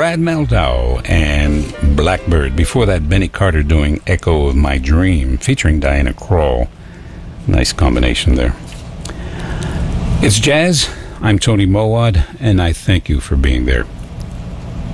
Brad Mehldau and Blackbird. Before that, Benny Carter doing Echo of My Dream, featuring Diana Krall. Nice combination there. It's jazz. I'm Tony Mowat, and I thank you for being there.